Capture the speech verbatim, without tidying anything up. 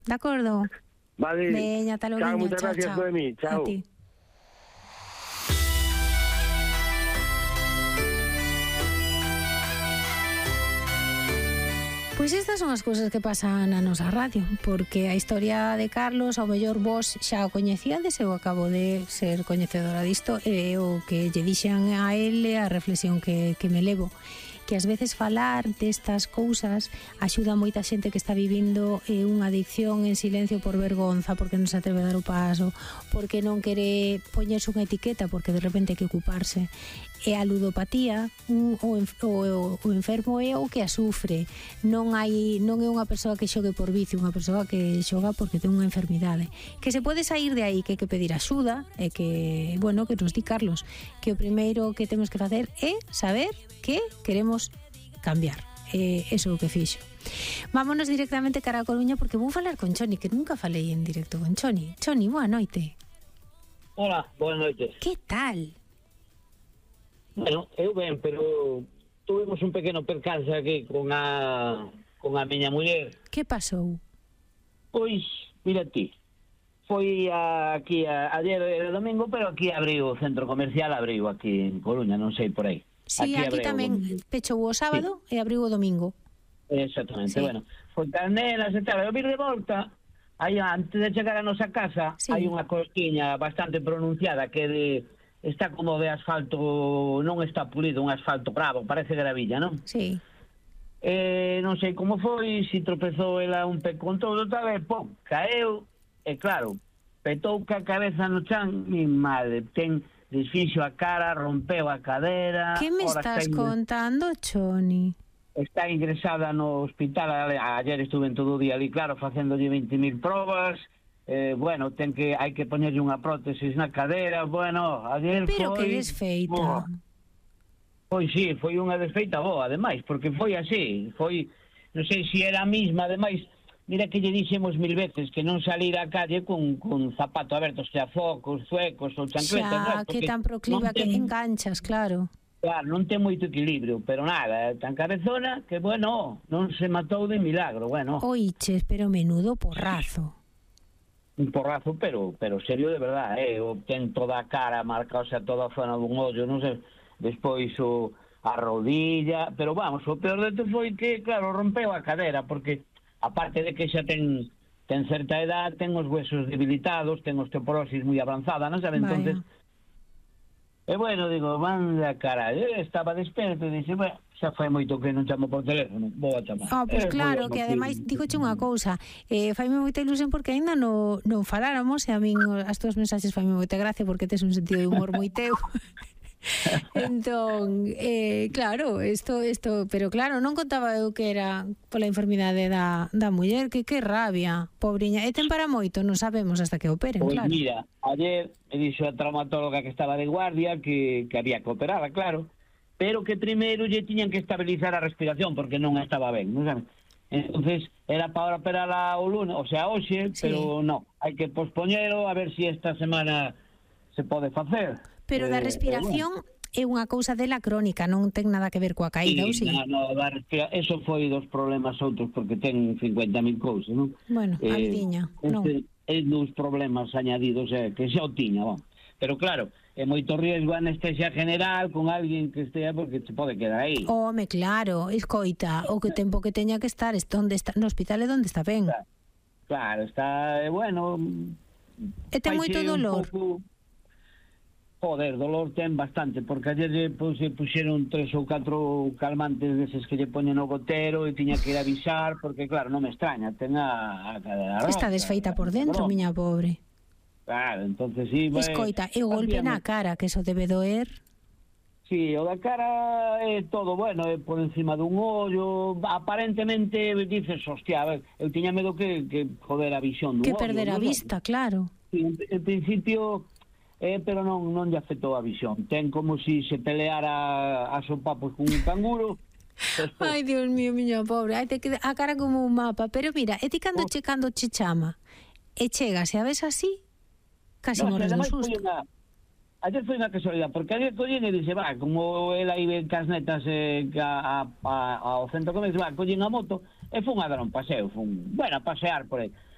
De acordo? Vale. Veña, ata logo. Chao, moitas gracias, Noemi. Chao. A ti. Pois estas son as cousas que pasan na nosa radio, porque a historia de Carlos, ao mellor vos xa o coñecíades, eu acabo de ser coñecedora disto, e o que lle dixen a ele, a reflexión que, que me levo, que ás veces falar destas cousas axuda a moita xente que está vivindo eh, unha adicción en silencio por vergonza, porque non se atreve a dar o paso, porque non quere poñerse unha etiqueta, porque de repente hai que ocuparse. E a ludopatía, un, o, o, o enfermo é o que a sufre, non hai non é unha persoa que xogue por vicio, unha persoa que xoga porque ten unha enfermidade, que se pode sair de aí, que hai que pedir axuda, e que, bueno, que nos di Carlos, que o primeiro que temos que facer é saber que queremos cambiar. Eh, eso é o que fixo. Vámonos directamente cara a Coruña, porque vou falar con Choni, que nunca falei en directo con Choni. Choni, boa noite. Hola, boas noites. Que tal? Bueno, eu ben, pero tuvimos un pequeno percance aquí con a con a miña muller. Que pasou? Pois, mira ti, foi a, aquí a, ayer era domingo, pero aquí abriu o centro comercial, abriu aquí en Coruña, non sei por aí. Sí, aquí, aquí tamén pechou o sábado, sí, e abriu o domingo. Exactamente, sí. Bueno, foi tan nenas e tal, eu vir de volta, aí antes de chegar a nosa casa, sí, hai unha costiña bastante pronunciada que de está como de asfalto, non está pulido, un asfalto bravo, parece gravilla, non? Sí. Eh, non sei como foi, si tropezou ela un pé con todo, tal vez, pum, caeu, e claro, petou ca cabeza no chan, mi madre, ten desfixo a cara, rompeu a cadera... Que me estás está contando, Choni? Está ingresada no hospital, ayer estuve en todo o día ali, claro, facéndolle veinte mil probas... Eh, bueno, ten que hai que poñerlle unha prótesis na cadera, bueno, ayer pero foi... que desfeita. Oh, pois sí, foi unha desfeita boa, ademais, porque foi así, foi, non sei se era a mesma, ademais, mira que lle dixemos mil veces que non salir á calle con, con zapato abertos, que a focos, zuecos ou chancletas, xa, ¿no? que tan procliva ten... que enganchas, claro. Claro, non ten moito equilibrio, pero nada, tan cabezona que, bueno, non se matou de milagro, bueno. Oiches, pero menudo porrazo. Un porrazo, pero pero serio de verdad, eh, o ten toda a cara marcada, o sea, toda a zona dun ollo, non sei, despois o a rodilla, pero vamos, o peor de todo foi que, claro, rompeu a cadera, porque aparte de que xa ten ten certa edad, ten os huesos debilitados, ten osteoporosis moi avanzada, non sabe, entonces e bueno, digo, manda cara, eu estaba desperto e dixe, bueno, xa foi moito que non chamo por teléfono, vou a chamar. Ah, pois pues claro, que ademais, dígoche unha cousa, eh, faime moita ilusión porque aínda non, non faláramos, e a min as túas mensaxes faime moita gracia porque tes un sentido de humor moi teu. Entón, eh, claro, isto, isto, pero claro, non contaba eu que era pola enfermidade da, da muller, que que rabia, pobriña, e ten para moito, non sabemos hasta que operen, pues claro. Mira, ayer me dixo a traumatóloga que estaba de guardia que, que había que operarla, claro, pero que primeiro lle tiñan que estabilizar a respiración porque non estaba ben, non sabe? Entonces era para operarla o lunes, o sea, hoxe, sí, pero non, hai que pospoñelo a ver se si esta semana se pode facer. Pero da respiración eh, bueno, é unha cousa dela crónica, non ten nada que ver coa caída, ou si? Sí, no, no, da respiración, eso foi dos problemas outros, porque ten cincuenta mil cousas, non? Bueno, eh, a vidiña, non. É dos problemas añadidos, eh, que xa o tiña, bon. Pero claro, é moito riesgo a anestesia general con alguén que estea, porque se pode quedar aí. Home, claro, escoita, o que tempo que teña que estar, onde está, no hospital é onde está ben. Claro, claro, está, bueno... E ten moito dolor? Pouco... Joder, dolor ten bastante, porque ayer pues, se puxeron tres ou catro calmantes deses que lle poñen no gotero e tiña que ir a avisar, porque claro, non me extraña, ten a... a, a está desfeita por dentro, miña pobre. Claro, entonces sí... Escoita, e o golpe na cara, que eso debe doer... Sí, o da cara é todo, bueno, é por encima dun ollo, aparentemente dices, hostia, a ver, eu tiña medo que, que joder a visión dun que ollo. Que perder a vista, claro. Sí, en, en principio... Eh, pero non non lle afectou a visión. Ten como si se peleara a sopapos con un canguro. Despois... Ai, Dios mío, miña pobre. Ai, te queda a cara como un mapa. Pero mira, e ti cando oh. che cando che chama e chegas e a ves así, casi no, morres do susto. Una... Ayer foi unha casualidade, porque ayer collín e dixe, va, como ela iba cas netas eh, a, a, a, ao centro comercial, va, collín a moto e fun a dar un paseo, fun, bueno, a pasear por aí.